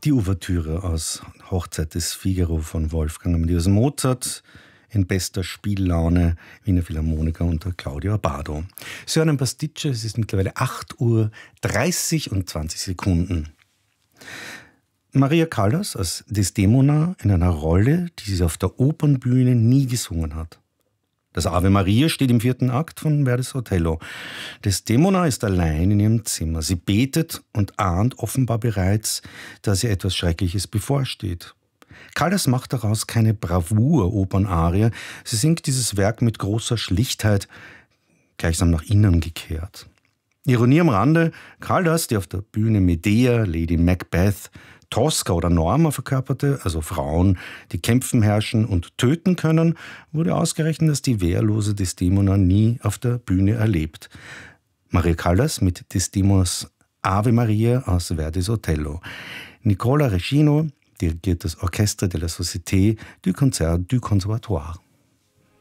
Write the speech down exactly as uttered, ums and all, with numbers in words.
Die Ouvertüre aus Hochzeit des Figaro von Wolfgang Amadeus Mozart in bester Spiellaune, Wiener Philharmoniker unter Claudio Abbado. Sie hören ein Pasticcio, es ist mittlerweile acht Uhr dreißig und zwanzig Sekunden. Maria Callas als Desdemona in einer Rolle, die sie auf der Opernbühne nie gesungen hat. Das Ave Maria steht im vierten Akt von Verdis Othello. Desdemona ist allein in ihrem Zimmer. Sie betet und ahnt offenbar bereits, dass ihr etwas Schreckliches bevorsteht. Callas macht daraus keine Bravour-Opernarie. Sie singt dieses Werk mit großer Schlichtheit, gleichsam nach innen gekehrt. Ironie am Rande, Callas, die auf der Bühne Medea, Lady Macbeth, Tosca oder Norma verkörperte, also Frauen, die kämpfen, herrschen und töten können, wurde ausgerechnet als die wehrlose Desdemona nie auf der Bühne erlebt. Maria Callas mit Desdemonas Ave Maria aus Verdis Othello. Nicola Regino dirigiert das Orchestre de la Société du Concert du Conservatoire.